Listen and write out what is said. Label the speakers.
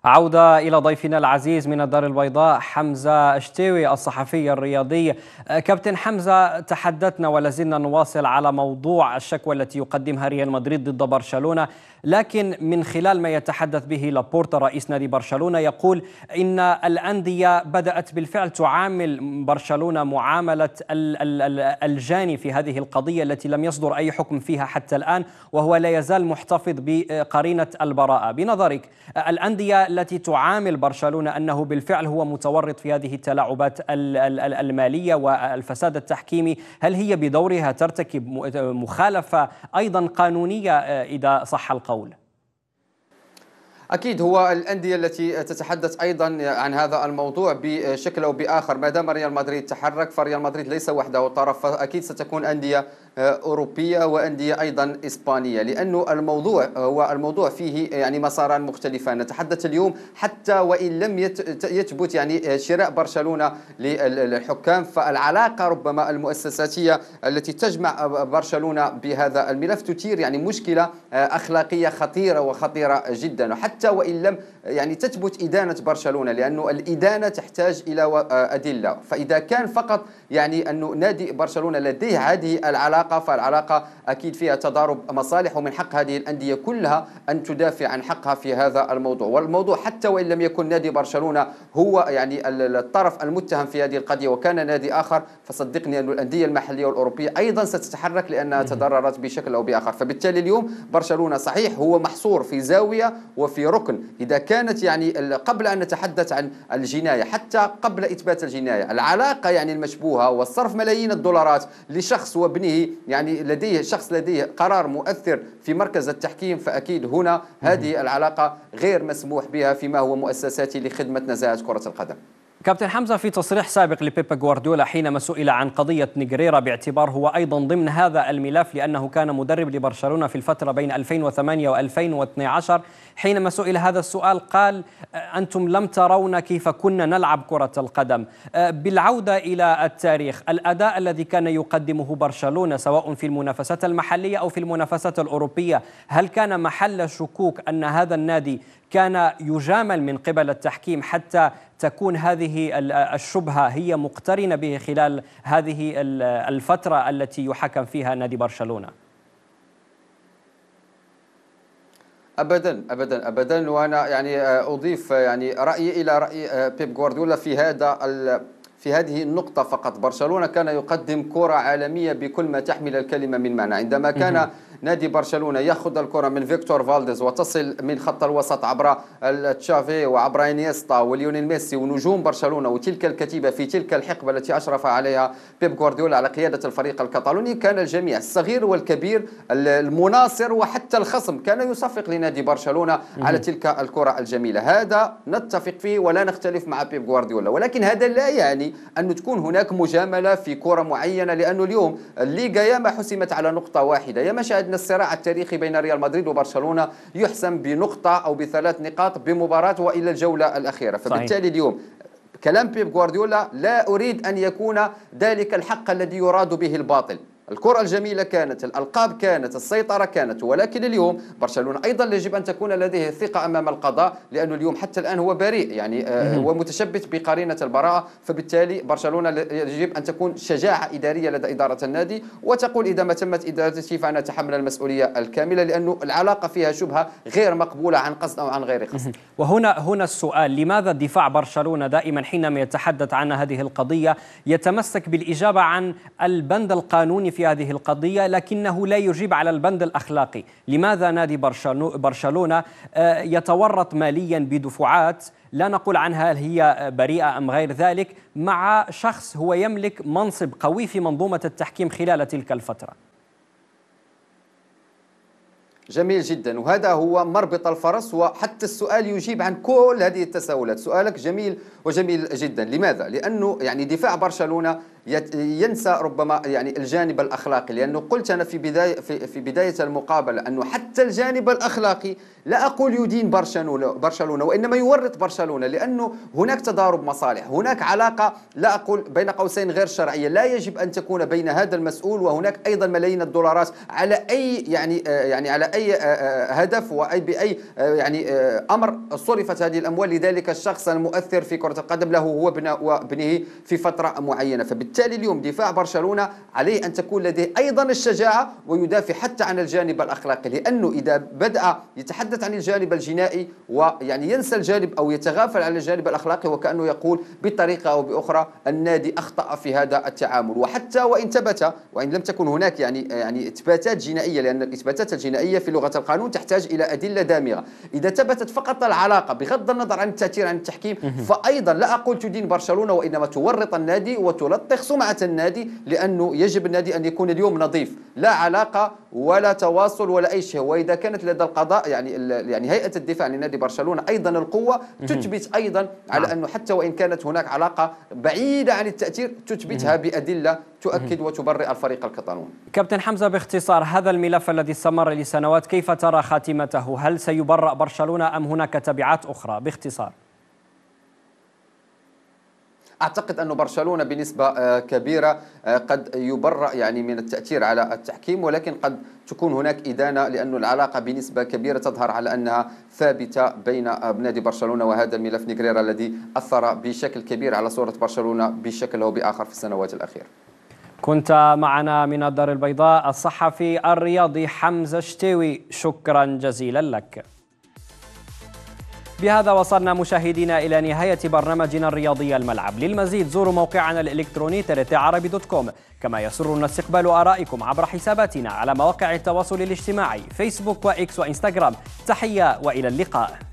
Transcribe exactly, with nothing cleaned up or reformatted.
Speaker 1: عودة إلى ضيفنا العزيز من الدار البيضاء حمزة شتيوي الصحفي الرياضي. كابتن حمزة، تحدثنا ولا زلنا نواصل على موضوع الشكوى التي يقدمها ريال مدريد ضد برشلونة، لكن من خلال ما يتحدث به لابورتا رئيس نادي برشلونة يقول إن الأندية بدأت بالفعل تعامل برشلونة معاملة الجاني في هذه القضية التي لم يصدر أي حكم فيها حتى الآن، وهو لا يزال محتفظ بقرينة البراءة. بنظرك الأندية التي تعامل برشلونة أنه بالفعل هو متورط في هذه التلاعبات المالية والفساد التحكيمي، هل هي بدورها ترتكب مخالفة أيضا قانونية إذا صح القول؟
Speaker 2: أكيد هو الأندية التي تتحدث أيضا عن هذا الموضوع بشكل أو بآخر. ما دام ريال مدريد تحرك فريال مدريد ليس وحده طرف، فأكيد ستكون أندية أوروبية وأندية أيضا إسبانية، لأنه الموضوع هو الموضوع فيه يعني مساران مختلفان. نتحدث اليوم حتى وإن لم يثبت يعني شراء برشلونة للحكام، فالعلاقة ربما المؤسساتية التي تجمع برشلونة بهذا الملف تثير يعني مشكلة أخلاقية خطيرة وخطيرة جدا، حتى وإن لم يعني تثبت إدانة برشلونة، لأنه الإدانة تحتاج إلى أدلة. فإذا كان فقط يعني أنه نادي برشلونة لديه هذه العلاقة، فالعلاقة أكيد فيها تضارب مصالح، ومن حق هذه الأندية كلها أن تدافع عن حقها في هذا الموضوع. والموضوع حتى وإن لم يكن نادي برشلونة هو يعني الطرف المتهم في هذه القضية وكان نادي آخر، فصدقني أن الأندية المحلية والأوروبية أيضا ستتحرك لأنها تضررت بشكل أو بآخر. فبالتالي اليوم برشلونة صحيح هو محصور في زاوية وفي ركن. إذا كانت يعني قبل أن نتحدث عن الجناية، حتى قبل إثبات الجناية، العلاقة يعني المشبوهة والصرف ملايين الدولارات لشخص وابنه، يعني لديه شخص لديه قرار مؤثر في مركز التحكيم، فأكيد هنا هذه العلاقة غير مسموح بها فيما هو مؤسساتي لخدمة نزاهة كرة القدم.
Speaker 1: كابتن حمزة، في تصريح سابق لبيب غوارديولا حينما سئل عن قضية نيغريرا باعتبار هو أيضا ضمن هذا الملف لأنه كان مدرب لبرشلونة في الفترة بين ألفين وثمانية وألفين واثني عشر، حينما سئل هذا السؤال قال: أنتم لم ترون كيف كنا نلعب كرة القدم. بالعودة إلى التاريخ، الأداء الذي كان يقدمه برشلونة سواء في المنافسات المحلية أو في المنافسات الأوروبية، هل كان محل شكوك أن هذا النادي كان يجامل من قبل التحكيم حتى تكون هذه الشبهة هي مقترنة به خلال هذه الفترة التي يحكم فيها نادي برشلونة؟
Speaker 2: ابدا ابدا ابدا. وانا يعني اضيف يعني رايي الى راي بيب غوارديولا في هذا في هذه النقطة فقط. برشلونة كان يقدم كرة عالمية بكل ما تحمل الكلمة من معنى. عندما كان نادي برشلونة يأخذ الكرة من فيكتور فالديز وتصل من خط الوسط عبر تشافي وعبر انيستا وليونيل ميسي ونجوم برشلونة وتلك الكتيبة في تلك الحقبة التي أشرف عليها بيب غوارديولا على قيادة الفريق الكتالوني، كان الجميع الصغير والكبير المناصر وحتى الخصم كان يصفق لنادي برشلونة على تلك الكرة الجميلة. هذا نتفق فيه ولا نختلف مع بيب غوارديولا، ولكن هذا لا يعني أن تكون هناك مجاملة في كرة معينة، لأنه اليوم الليغا ياما حسمت على نقطة واحدة، ياما شاهدنا الصراع التاريخي بين ريال مدريد وبرشلونة يحسم بنقطة أو بثلاث نقاط بمباراة وإلى الجولة الأخيرة. فبالتالي اليوم كلام بيب غوارديولا لا أريد أن يكون ذلك الحق الذي يراد به الباطل. الكرة الجميلة كانت، الألقاب كانت، السيطرة كانت، ولكن اليوم برشلونة أيضا يجب أن تكون لديه ثقة أمام القضاء، لأنه اليوم حتى الآن هو بريء، يعني هو متشبث بقرينة البراءة. فبالتالي برشلونة يجب أن تكون شجاعة إدارية لدى إدارة النادي وتقول إذا ما تمت إدارتي فأنا أتحمل المسؤولية الكاملة، لأنه العلاقة فيها شبهة غير مقبولة عن قصد أو عن غير قصد.
Speaker 1: وهنا هنا السؤال: لماذا دفاع برشلونة دائما حينما يتحدث عن هذه القضية يتمسك بالإجابة عن البند القانوني في هذه القضية لكنه لا يجيب على البند الأخلاقي؟ لماذا نادي برشلونة يتورط ماليا بدفعات لا نقول عنها هل هي بريئة أم غير ذلك مع شخص هو يملك منصب قوي في منظومة التحكيم خلال تلك الفترة؟
Speaker 2: جميل جدا، وهذا هو مربط الفرس، وحتى السؤال يجيب عن كل هذه التساؤلات. سؤالك جميل وجميل جدا. لماذا؟ لأنه يعني دفاع برشلونة ينسى ربما يعني الجانب الأخلاقي، لأنه قلت أنا في بداية في, في بداية المقابلة أنه حتى الجانب الأخلاقي لا أقول يدين برشلونة برشلونة وإنما يورط برشلونة، لأنه هناك تضارب مصالح، هناك علاقة لا أقول بين قوسين غير شرعية لا يجب أن تكون بين هذا المسؤول وهناك أيضا ملايين الدولارات على أي يعني يعني على أي هدف وأي بأي يعني أمر صرفت هذه الأموال لذلك الشخص المؤثر في كرة القدم له هو وابنه في فترة معينة. فبالتالي اليوم دفاع برشلونة عليه أن تكون لديه أيضا الشجاعة ويدافع حتى عن الجانب الأخلاقي، لأنه إذا بدأ يتحدث عن الجانب الجنائي ويعني ينسى الجانب أو يتغافل عن الجانب الأخلاقي وكأنه يقول بطريقة أو بأخرى النادي أخطأ في هذا التعامل. وحتى وإن ثبت وإن لم تكن هناك يعني يعني إثباتات جنائية، لأن الإثباتات الجنائية في لغة القانون تحتاج إلى أدلة دامغة، إذا ثبتت فقط العلاقة بغض النظر عن التأثير عن التحكيم فأيضا لا أقول تدين برشلونة وإنما تورط النادي وتلطخ سمعة النادي، لأنه يجب النادي أن يكون اليوم نظيف، لا علاقة ولا تواصل ولا أي شيء. وإذا كانت لدى القضاء يعني يعني هيئة الدفاع لنادي برشلونة أيضا القوة تثبت أيضا على أنه حتى وإن كانت هناك علاقة بعيدة عن التأثير تثبتها بأدلة تؤكد وتبرئ الفريق الكتالوني.
Speaker 1: كابتن حمزة، باختصار هذا الملف الذي استمر لسنوات كيف ترى خاتمته؟ هل سيبرأ برشلونة أم هناك تبعات أخرى؟ باختصار.
Speaker 2: أعتقد أن برشلونة بنسبة كبيرة قد يبرأ يعني من التأثير على التحكيم، ولكن قد تكون هناك إدانة لأن العلاقة بنسبة كبيرة تظهر على أنها ثابتة بين نادي برشلونة وهذا الملف نيغريرا الذي أثر بشكل كبير على صورة برشلونة بشكل أو بآخر في السنوات الأخيرة.
Speaker 1: كنت معنا من الدار البيضاء الصحفي الرياضي حمزة شتيوي، شكرا جزيلا لك. بهذا وصلنا مشاهدينا إلى نهاية برنامجنا الرياضي الملعب. للمزيد زوروا موقعنا الإلكتروني تريتي عربي دوت كوم، كما يسرنا استقبال آرائكم عبر حساباتنا على مواقع التواصل الاجتماعي فيسبوك وإكس وإنستغرام. تحية وإلى اللقاء.